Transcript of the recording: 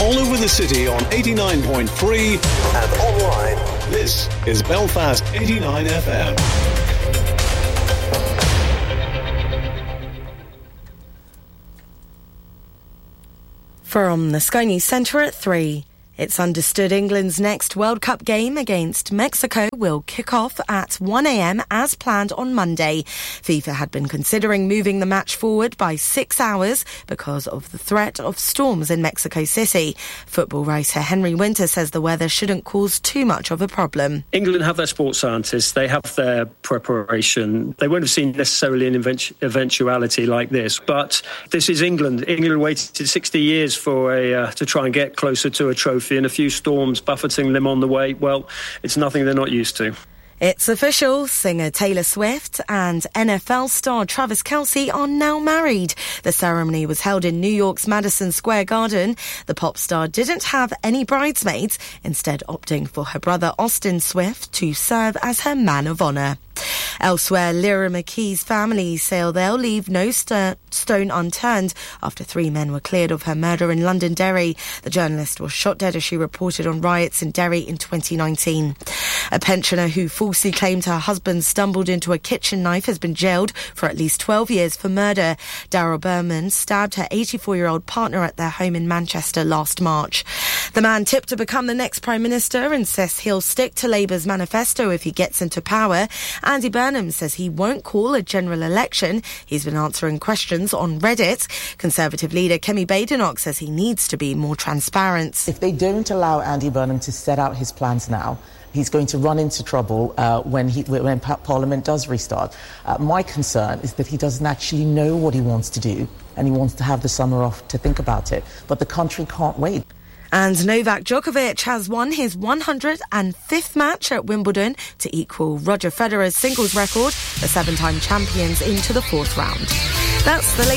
all over the city on 89.3 and online. This is Belfast 89 FM. From the Sky News Centre at 3. It's understood England's next World Cup game against Mexico will kick off at 1 a.m. as planned on Monday. FIFA had been considering moving the match forward by 6 hours because of the threat of storms in Mexico City. Football writer Henry Winter says the weather shouldn't cause too much of a problem. England have their sports scientists, they have their preparation. They won't have seen necessarily an eventuality like this, but this is England. England waited 60 years for to try and get closer to a trophy, and a few storms buffeting them on the way. Well, it's nothing they're not used to. It's official. Singer Taylor Swift and NFL star Travis Kelce are now married. The ceremony was held in New York's Madison Square Garden. The pop star didn't have any bridesmaids, instead opting for her brother Austin Swift to serve as her man of honour. Elsewhere, Lyra McKee's family say they'll leave no stone unturned after 3 men were cleared of her murder in Londonderry. The journalist was shot dead as she reported on riots in Derry in 2019. A pensioner who falsely claimed her husband stumbled into a kitchen knife has been jailed for at least 12 years for murder. Daryl Berman stabbed her 84-year-old partner at their home in Manchester last March. The man tipped to become the next Prime Minister insists he'll stick to Labour's manifesto if he gets into power. Andy Burnham says he won't call a general election. He's been answering questions on Reddit. Conservative leader Kemi Badenoch says he needs to be more transparent. If they don't allow Andy Burnham to set out his plans now, he's going to run into trouble when Parliament does restart. My concern is that he doesn't actually know what he wants to do, and he wants to have the summer off to think about it. But the country can't wait. And Novak Djokovic has won his 105th match at Wimbledon to equal Roger Federer's singles record, the 7-time champions into the 4th round. That's the